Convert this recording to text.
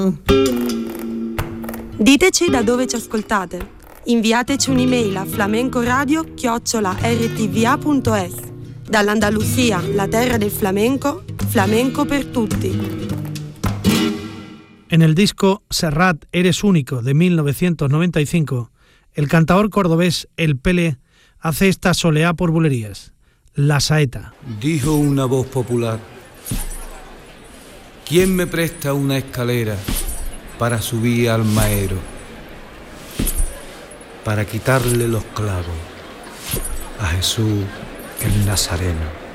Diteci da dove ci ascoltate. Inviateci un'email a flamencoradio@rtva.es. Dall'Andalusia, la terra del flamenco, flamenco per tutti. En el disco Serrat Eres Único de 1995, el cantador cordobés El Pele hace esta soleá por bulerías, La Saeta. Dijo una voz popular: ¿quién me presta una escalera para subir al maero, para quitarle los clavos a Jesús el Nazareno?